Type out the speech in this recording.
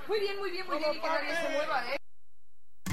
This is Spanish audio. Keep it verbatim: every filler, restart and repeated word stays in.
Muy bien, muy bien, muy bien, y que nadie se mueva, ¿eh?